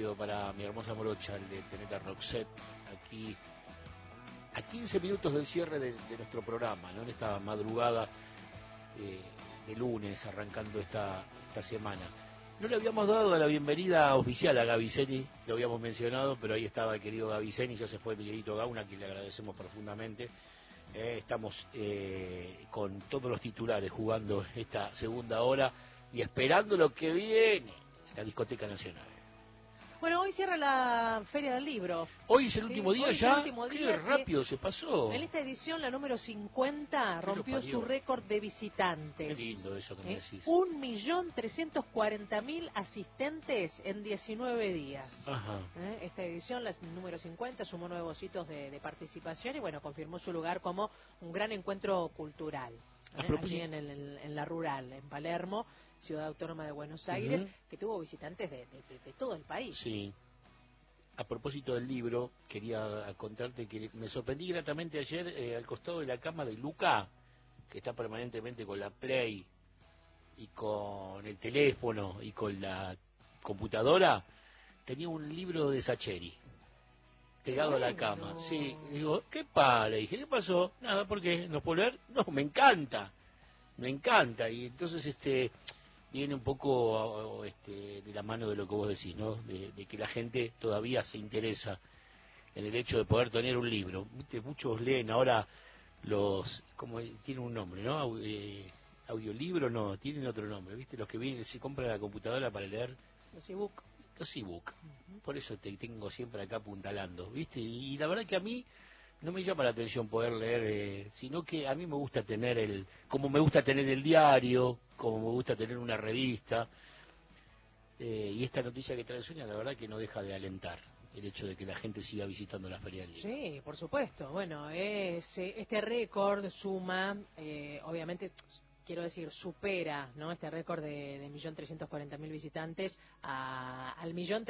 merecido para mi hermosa morocha el de tener a Roxette aquí a 15 minutos del cierre de nuestro programa, ¿no? En esta madrugada de lunes, arrancando esta semana. No le habíamos dado la bienvenida oficial a Gaviceni, lo habíamos mencionado, pero ahí estaba el querido Gaviceni, ya se fue Miguelito Gauna, a quien le agradecemos profundamente. Estamos con todos los titulares jugando esta segunda hora y esperando lo que viene, la Discoteca Nacional. Bueno, hoy cierra la Feria del Libro. Hoy es el último día ya. Qué rápido se pasó. En esta edición, la número 50, rompió su récord de visitantes. Qué lindo eso que me decís. 1.340.000 asistentes en 19 días. Ajá. Esta edición, la número 50, sumó nuevos hitos de participación y bueno, confirmó su lugar como un gran encuentro cultural. Allí en la rural, en Palermo, ciudad autónoma de Buenos Aires, que tuvo visitantes de todo el país. Sí. A propósito del libro, quería contarte que me sorprendí gratamente ayer al costado de la cama de Luca, que está permanentemente con la Play y con el teléfono y con la computadora, tenía un libro de Sacheri pegado a la cama. Sí, digo, ¿qué pasa? Le dije, ¿qué pasó? Nada, ¿por qué? ¿No puedo leer? No, me encanta. Y entonces viene un poco de la mano de lo que vos decís, ¿no? De que la gente todavía se interesa en el hecho de poder tener un libro. ¿Viste? Muchos leen ahora como tiene un nombre, ¿no? Audiolibro, no, tienen otro nombre, ¿viste? Los que vienen, se compran la computadora para leer. Los ebook. Por eso te tengo siempre acá apuntalando, ¿viste? Y la verdad que a mí no me llama la atención poder leer, sino que a mí me gusta como me gusta tener el diario, como me gusta tener una revista, y esta noticia que trae Sonia, la verdad que no deja de alentar el hecho de que la gente siga visitando la Feria del Libro. Sí, por supuesto. Bueno, este récord suma, obviamente, quiero decir, supera, ¿no?, este récord de 1.340.000 visitantes al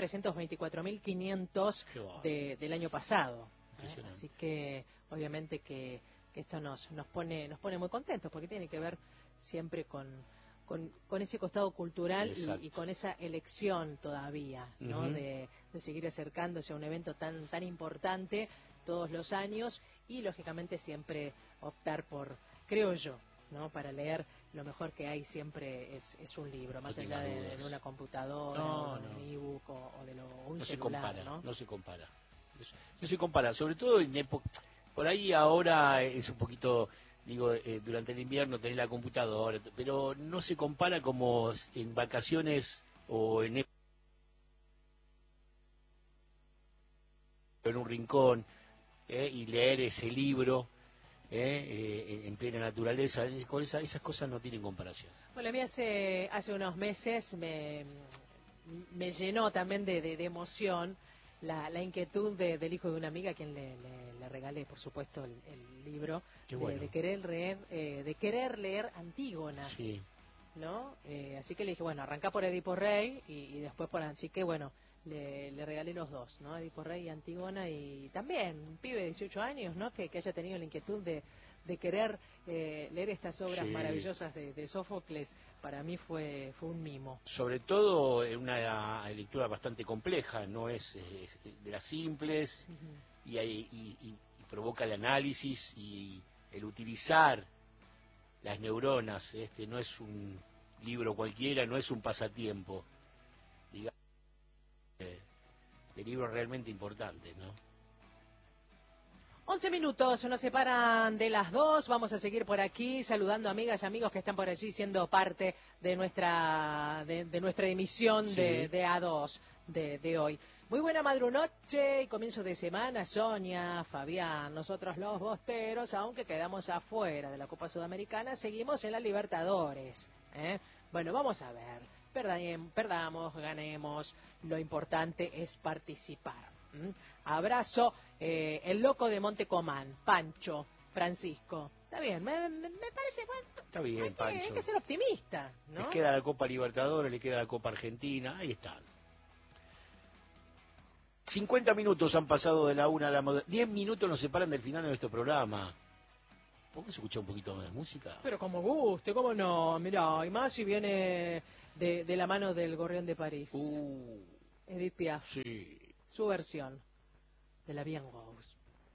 1.324.500 del año pasado. Así que, obviamente, que esto nos pone muy contentos, porque tiene que ver siempre con ese costado cultural y con esa elección todavía, ¿no? De seguir acercándose a un evento tan importante todos los años y, lógicamente, siempre optar por, creo yo, ¿no?, para leer, lo mejor que hay siempre es un libro, más allá de una computadora, o de un ebook o de un celular. No se compara, sobre todo en época, por ahí ahora es un poquito, durante el invierno tenés la computadora, pero no se compara como en vacaciones o en un rincón, y leer ese libro en plena naturaleza. Con esas cosas no tienen comparación. Bueno, a mí hace unos meses me llenó también de emoción la inquietud del hijo de una amiga, a quien le regalé, por supuesto, el libro, de querer leer Antígona. Sí. ¿No? Así que le dije, bueno, arrancá por Edipo Rey y después así que bueno, le regalé los dos, ¿no? Edipo Rey y Antígona, y también un pibe de 18 años, ¿no?, que haya tenido la inquietud de querer leer estas obras maravillosas de Sófocles, para mí fue un mimo. Sobre todo en una lectura bastante compleja, no es de las simples, y provoca el análisis y el utilizar las neuronas. No es un libro cualquiera, no es un pasatiempo, digamos, de libros realmente importantes, ¿no? 11 minutos nos separan de las 2. Vamos a seguir por aquí saludando amigas y amigos que están por allí siendo parte de nuestra emisión de A2 de hoy. Muy buena madrunoche y comienzo de semana, Sonia, Fabián. Nosotros los bosteros, aunque quedamos afuera de la Copa Sudamericana, seguimos en la Libertadores. Bueno, vamos a ver. Perdamos, ganemos. Lo importante es participar. Abrazo, el loco de Montecomán, Pancho, Francisco. Está bien, me parece, bueno, está bien, Pancho. Hay que ser optimista, ¿no? Les queda la Copa Libertadores, le queda la Copa Argentina, ahí están. 50 minutos han pasado de la 1 a la 10 minutos nos separan del final de nuestro programa. ¿Podemos escuchar un poquito más de música? Pero como guste, cómo no, mirá, y más si viene de la mano del Gorrión de París. Edith Piaf, Sí. su versión de La Bien Rose.